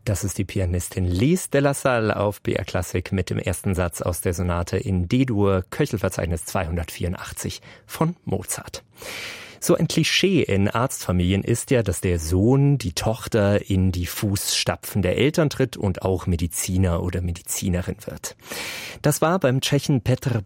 Das ist die Pianistin Lise de la Salle auf BR Klassik mit dem ersten Satz aus der Sonate in D-Dur, Köchelverzeichnis 284 von Mozart. So ein Klischee in Arztfamilien ist ja, dass der Sohn, die Tochter in die Fußstapfen der Eltern tritt und auch Mediziner oder Medizinerin wird. Das war beim Tschechen Petr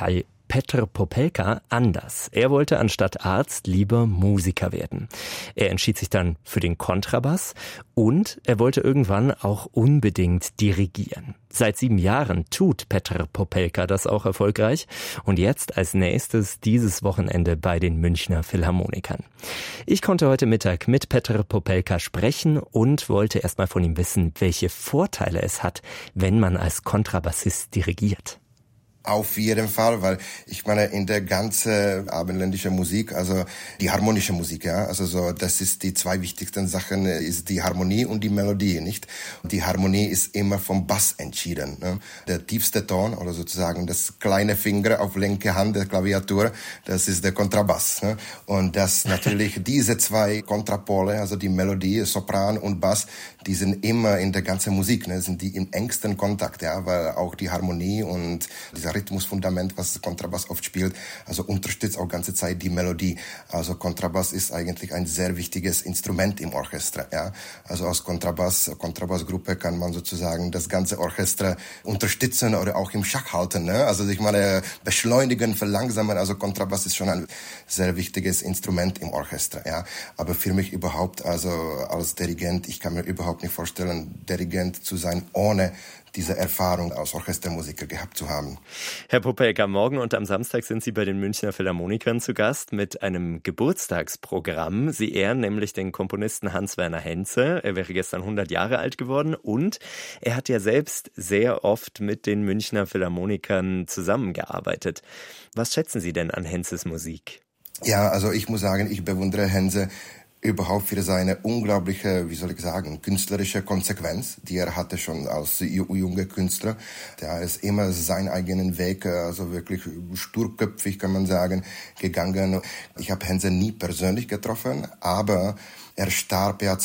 Popelka anders. Er wollte anstatt Arzt lieber Musiker werden. Er entschied sich dann für den Kontrabass und er wollte irgendwann auch unbedingt dirigieren. Seit 7 Jahren tut Petr Popelka das auch erfolgreich und jetzt als nächstes dieses Wochenende bei den Münchner Philharmonikern. Ich konnte heute Mittag mit Petr Popelka sprechen und wollte erst mal von ihm wissen, welche Vorteile es hat, wenn man als Kontrabassist dirigiert. Auf jeden Fall, weil ich meine, in der ganzen abendländischen Musik, also die harmonische Musik, ja, also so, das ist die 2 wichtigsten Sachen, ist die Harmonie und die Melodie, nicht? Die Harmonie ist immer vom Bass entschieden, ne? Der tiefste Ton oder sozusagen das kleine Finger auf linke Hand der Klaviatur, das ist der Kontrabass, ne? Und das natürlich diese 2 Kontrapole, also die Melodie, Sopran und Bass, die sind immer in der ganzen Musik, ne? Sind die im engsten Kontakt, ja, weil auch die Harmonie und dieser Rhythmusfundament, was Kontrabass oft spielt, also unterstützt auch ganze Zeit die Melodie. Also Kontrabass ist eigentlich ein sehr wichtiges Instrument im Orchester, ja. Also als Kontrabassgruppe kann man sozusagen das ganze Orchester unterstützen oder auch im Schach halten, ne? Also ich meine, beschleunigen, verlangsamen, also Kontrabass ist schon ein sehr wichtiges Instrument im Orchester, ja. Aber für mich überhaupt, also als Dirigent, ich kann mir überhaupt nicht vorstellen, Dirigent zu sein, ohne diese Erfahrung als Orchestermusiker gehabt zu haben. Herr Popelka, morgen und am Samstag sind Sie bei den Münchner Philharmonikern zu Gast mit einem Geburtstagsprogramm. Sie ehren nämlich den Komponisten Hans-Werner Henze. Er wäre gestern 100 Jahre alt geworden und er hat ja selbst sehr oft mit den Münchner Philharmonikern zusammengearbeitet. Was schätzen Sie denn an Henzes Musik? Ja, also ich muss sagen, ich bewundere Henze überhaupt für seine unglaubliche, wie soll ich sagen, künstlerische Konsequenz, die er hatte schon als junger Künstler. Der ist immer seinen eigenen Weg, also wirklich sturköpfig, kann man sagen, gegangen. Ich habe Henze nie persönlich getroffen, aber er starb ja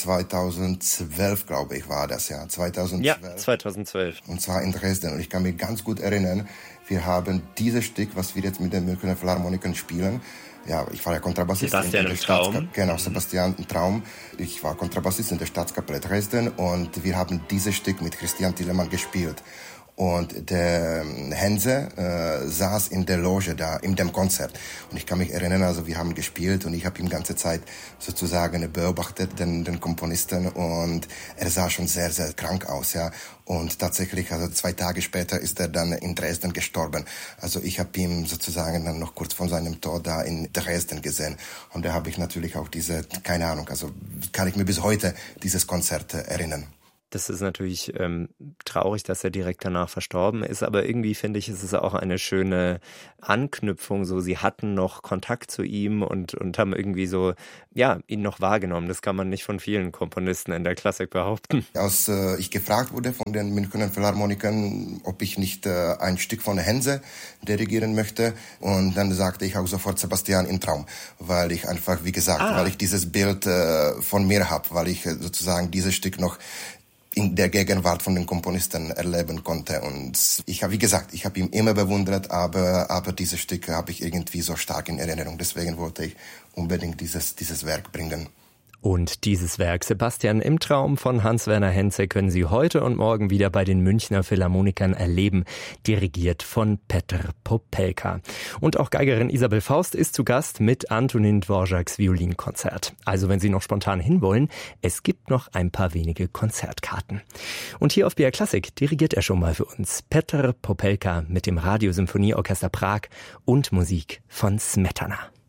2012, glaube ich, war das ja. 2012. Ja, 2012. Und zwar in Dresden. Und ich kann mich ganz gut erinnern, wir haben dieses Stück, was wir jetzt mit den Münchner Philharmonikern spielen, ja, ich war ja Kontrabassist. Sebastian im Traum. Genau, Sebastian im Traum. Ich war Kontrabassist in der Staatskapelle Dresden und wir haben dieses Stück mit Christian Thielemann gespielt. Und der Henze saß in der Loge da, in dem Konzert. Und ich kann mich erinnern, also wir haben gespielt und ich habe ihn ganze Zeit sozusagen beobachtet, den Komponisten. Und er sah schon sehr, sehr krank aus, ja. Und tatsächlich, also 2 Tage später ist er dann in Dresden gestorben. Also ich habe ihn sozusagen dann noch kurz vor seinem Tod da in Dresden gesehen. Und da habe ich natürlich auch keine Ahnung, also kann ich mir bis heute dieses Konzert erinnern. Das ist natürlich traurig, dass er direkt danach verstorben ist, aber irgendwie finde ich, ist es auch eine schöne Anknüpfung. So, sie hatten noch Kontakt zu ihm und haben irgendwie so, ja, ihn noch wahrgenommen. Das kann man nicht von vielen Komponisten in der Klassik behaupten. Als ich gefragt wurde von den Münchner Philharmonikern, ob ich nicht ein Stück von Henze dirigieren möchte, und dann sagte ich auch sofort Sebastian im Traum, weil ich einfach, wie gesagt, weil ich dieses Bild von mir habe, weil ich sozusagen dieses Stück noch in der Gegenwart von den Komponisten erleben konnte. Und ich habe, wie gesagt, ich habe ihn immer bewundert, aber diese Stücke habe ich irgendwie so stark in Erinnerung. Deswegen wollte ich unbedingt dieses Werk bringen. Und dieses Werk Sebastian im Traum von Hans-Werner Henze können Sie heute und morgen wieder bei den Münchner Philharmonikern erleben, dirigiert von Petr Popelka. Und auch Geigerin Isabel Faust ist zu Gast mit Antonin Dvořáks Violinkonzert. Also wenn Sie noch spontan hinwollen, es gibt noch ein paar wenige Konzertkarten. Und hier auf BR Klassik dirigiert er schon mal für uns Petr Popelka mit dem Radiosymphonieorchester Prag und Musik von Smetana.